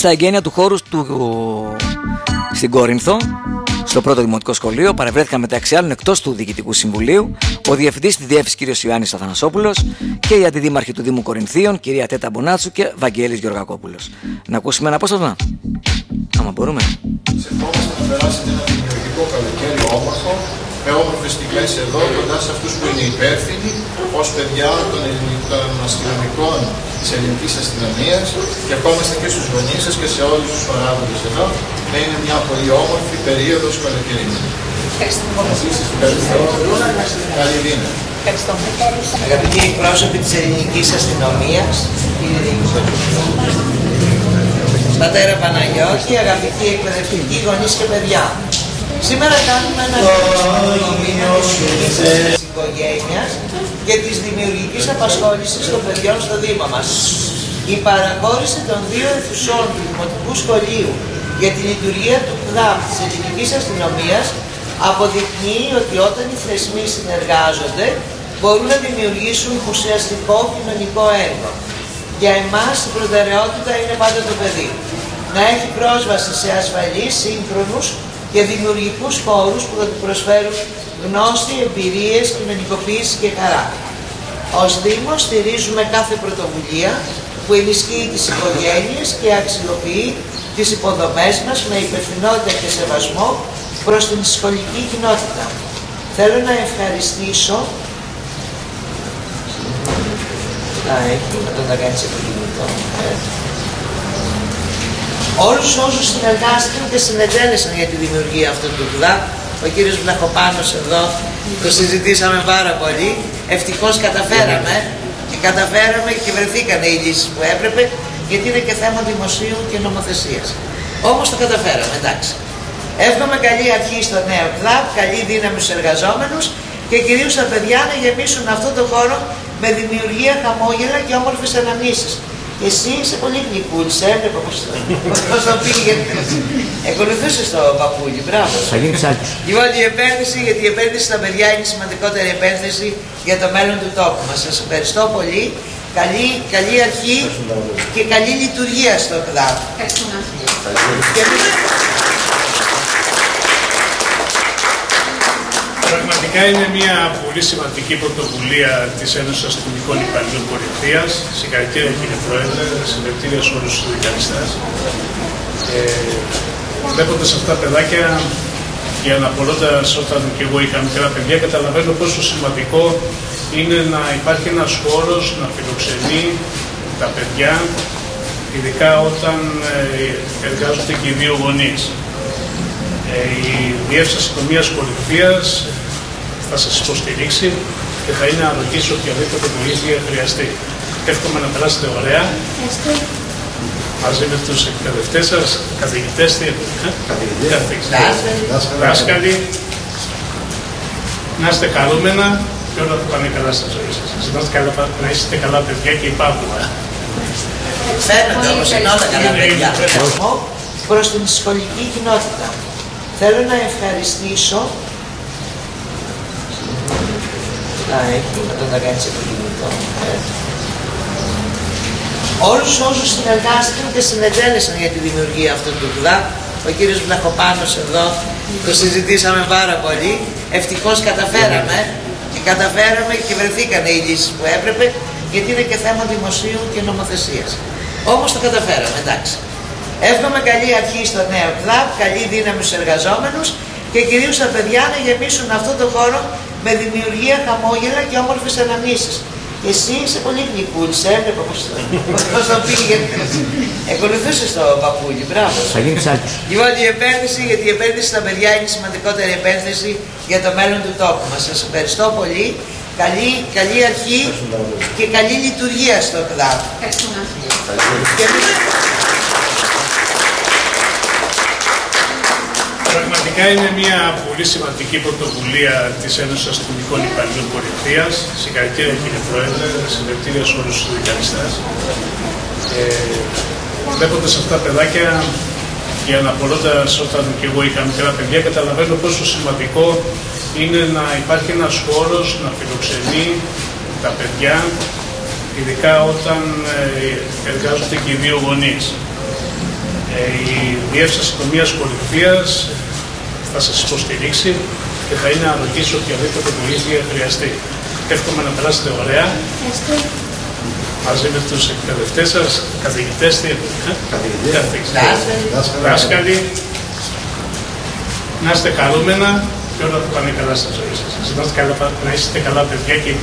στα εγγένεια του χώρου στην Κόρινθο, στο πρώτο δημοτικό σχολείο, παρευρέθηκαν μεταξύ άλλων εκτός του Διοικητικού Συμβουλίου ο Διευθυντής της Διεύθυνσης κ. Ιωάννης Αθανασόπουλος και οι Αντιδήμαρχοι του Δήμου Κορινθίων, κ. Τέτα Μπονάτσου και Βαγγέλης Γεωργακόπουλος. Να ακούσουμε ένα απόσπασμα, άμα μπορούμε. Ευχόμαστε να περάσετε ένα δημιουργικό καλοκαίρι όμορφο, με όμορφες στιγμές εδώ, κοντά σε αυτούς που είναι υπεύθυνοι, ως παιδιά των αστυνομικών της ελληνικής αστυνομίας, και ευχόμαστε και στους γονείς σας και σε όλους τους παράγοντες εδώ, να είναι μια πολύ όμορφη περίοδος καλοκαιρινή. Ευχαριστώ. Καλή δύναμη. Αγαπητοί εκπρόσωποι της ελληνικής αστυνομίας, πατέρα Παναγιώτη, αγαπητοί εκπαιδευτικοί, γονείς και παιδιά. Σήμερα κάνουμε ένα της οικογένειας και της δημιουργικής απασχόλησης των παιδιών στο Δήμο μας. Η παραχώρηση των 2 αιθουσών του Δημοτικού Σχολείου για τη λειτουργία του ΚΔΑΠ της ελληνικής αστυνομίας αποδεικνύει ότι όταν οι θεσμοί συνεργάζονται μπορούν να δημιουργήσουν ουσιαστικό κοινωνικό έργο. Για εμάς η προτεραιότητα είναι πάντα το παιδί. Να έχει πρόσβαση σε ασφαλείς, σύγχρονους και δημιουργικούς χώρους που θα του προσφέρουν γνώση, εμπειρίες, κοινωνικοποίηση και χαρά. Ως Δήμος στηρίζουμε κάθε πρωτοβουλία που ενισχύει τις οικογένειες και αξιοποιεί τις υποδομές μας με υπευθυνότητα και σεβασμό προς την σχολική κοινότητα. Θέλω να ευχαριστήσω όλους όσους συνεργάστηκαν και συνετέλεσαν για τη δημιουργία αυτού του ΚΔΑΠ. Ο κύριος Βλαχοπάνος εδώ, το συζητήσαμε πάρα πολύ. Ευτυχώς καταφέραμε και βρεθήκανε οι λύσεις που έπρεπε, γιατί είναι και θέμα δημοσίου και νομοθεσίας. Όμως το καταφέραμε, εντάξει. Εύχομαι καλή αρχή στο νέο ΚΔΑΠ, καλή δύναμη στους εργαζόμενους και κυρίως τα παιδιά να γεμίσουν αυτό το χώρο με δημιουργία, χαμόγελα και όμορφες αναμνήσεις. Και εσύ είσαι πολύ γλυκούλης, έβλεπα πώς το πήγε. Ακολουθούσες το παππούλι, μπράβο. Θα γίνει ψάλτης. Λοιπόν, γιατί η επένδυση στα παιδιά είναι η σημαντικότερη επένδυση για το μέλλον του τόπου μας. Σας ευχαριστώ πολύ. Καλή αρχή και καλή λειτουργία στο ΚΔΑΠ. Πραγματικά είναι μια πολύ σημαντική πρωτοβουλία της Ένωσης Αστυνομικών Υπαλλήλων Κορινθίας. Συγχαρητήρια κύριε Πρόεδρε, συγχαρητήρια σε όλους τους συνδικαλιστές. Βλέποντας αυτά τα παιδάκια και αναπολώντας όταν και εγώ είχα μικρά παιδιά, καταλαβαίνω πόσο σημαντικό είναι να υπάρχει ένας χώρος να φιλοξενεί τα παιδιά, ειδικά όταν εργάζονται και οι 2 γονείς. Η Διεύθυνση Αστυνομίας Κορινθίας θα σας υποστηρίξει και θα είναι ανοχή σε οποιαδήποτε βοήθεια χρειαστεί. Εύχομαι να περάσετε ωραία μαζί με τους εκπαιδευτές σας, καθηγητές, δάσκαλοι. Να είστε χαρούμενα και όλα θα πάνε καλά στη ζωή σας. Να είστε καλά παιδιά και υπάρχουμε. Φαίνεται όμως είναι όλα καλά παιδιά. Προς την σχολική κοινότητα. Θέλω να ευχαριστήσω όλους όσους συνεργάστηκαν και συνετέλεσαν για τη δημιουργία αυτού του ΚΔΑΠ. Ο κύριος Βλαχοπάνος εδώ, το συζητήσαμε πάρα πολύ. Ευτυχώς καταφέραμε και βρεθήκανε οι λύσεις που έπρεπε, γιατί είναι και θέμα δημοσίου και νομοθεσίας. Όμως το καταφέραμε, εντάξει. Εύχομαι καλή αρχή στο νέο ΚΔΑΠ, καλή δύναμη στους εργαζόμενους και κυρίως τα παιδιά να γεμίσουν αυτό το χώρο με δημιουργία, χαμόγελα και όμορφες αναμνήσεις. Και εσύ είσαι πολύ γλυκούλης, έβλεπα πώς το πήγε. Ακολουθούσες το παππούλι, μπράβο. Θα γίνει ψάλτης. Λοιπόν, γιατί η επένδυση στα παιδιά είναι η σημαντικότερη επένδυση για το μέλλον του τόπου μας. Σας ευχαριστώ πολύ. Καλή αρχή και καλή λειτουργία στο ΚΔΑΠ. Πραγματικά είναι μια πολύ σημαντική πρωτοβουλία της Ένωσης Αστυνομικών Υπαλλήλων Κορινθίας. Συγχαρητήρια κύριε Πρόεδρε, συγχαρητήρια σε όλους τους συνδικαλιστές. Βλέποντας αυτά τα παιδάκια και αναπολώντας όταν και εγώ είχα μικρά παιδιά, καταλαβαίνω πόσο σημαντικό είναι να υπάρχει ένας χώρος να φιλοξενεί τα παιδιά, ειδικά όταν εργάζονται και οι 2 γονείς. Η Διεύθυνση Αστυνομίας Κορυφαίας θα σας υποστηρίξει και θα είναι αρρωγή σε οποιαδήποτε βοήθεια χρειαστεί. Εύχομαι να περάσετε ωραία. Μαζί με τους εκπαιδευτές σας, καθηγητές, δάσκαλοι. Να είστε χαρούμενα και όλα θα πάνε καλά στη ζωή σας. Να είστε καλά παιδιά και